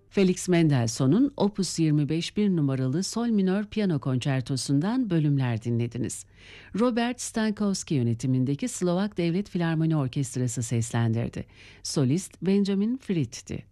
Felix Mendelssohn'un Opus 25 bir numaralı sol minör piyano konçertosundan bölümler dinlediniz. Robert Stankowski yönetimindeki Slovak Devlet Filarmoni Orkestrası seslendirdi. Solist Benjamin Frit'ti.